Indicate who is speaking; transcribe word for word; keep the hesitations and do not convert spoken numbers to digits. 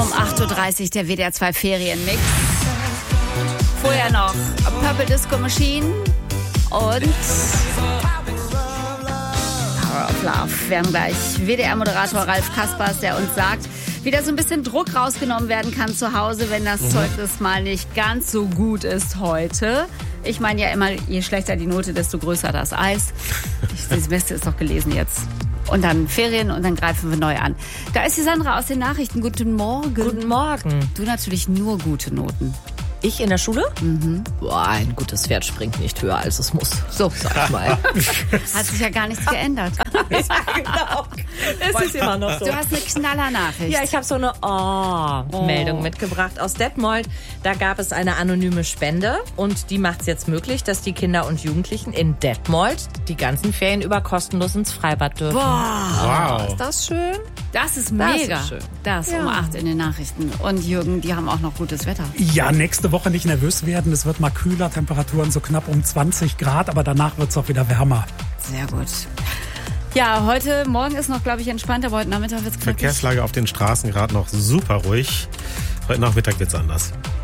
Speaker 1: Um acht Uhr dreißig der W D R zwei Ferienmix. Vorher noch Purple Disco Machine und Power of Love. Wir haben gleich W D R-Moderator Ralf Kaspers, der uns sagt, wie da so ein bisschen Druck rausgenommen werden kann zu Hause, wenn das mhm. Zeugnis mal nicht ganz so gut ist heute. Ich meine ja immer, je schlechter die Note, desto größer das Eis. Das Semester ist doch gelesen jetzt. Und dann Ferien und dann greifen wir neu an. Da ist die Sandra aus den Nachrichten. Guten Morgen.
Speaker 2: Guten Morgen.
Speaker 1: Du natürlich nur gute Noten.
Speaker 2: Ich in der Schule?
Speaker 1: Mhm.
Speaker 2: Boah, ein gutes Pferd springt nicht höher, als es muss. So, sag ich mal.
Speaker 1: Hat sich ja gar nichts geändert.
Speaker 2: Ja, genau. Es ist immer noch so.
Speaker 1: Du hast eine Knallernachricht.
Speaker 2: Ja, ich habe so eine Oh-Meldung oh. mitgebracht aus Detmold. Da gab es eine anonyme Spende und die macht es jetzt möglich, dass die Kinder und Jugendlichen in Detmold die ganzen Ferien über kostenlos ins Freibad dürfen.
Speaker 1: Boah.
Speaker 2: Wow. Ist das schön?
Speaker 1: Das ist mega.
Speaker 2: Das ist schön.
Speaker 1: Das
Speaker 2: ja.
Speaker 1: um acht in den Nachrichten. Und Jürgen, die haben auch noch gutes Wetter.
Speaker 3: Ja, nächste Woche nicht nervös werden. Es wird mal kühler, Temperaturen so knapp um zwanzig Grad, aber danach wird es auch wieder wärmer.
Speaker 1: Sehr gut. Ja, heute Morgen ist noch, glaube ich, entspannt, aber heute Nachmittag wird es knackig.
Speaker 4: Verkehrslage auf den Straßen gerade noch super ruhig. Heute Nachmittag wird es anders.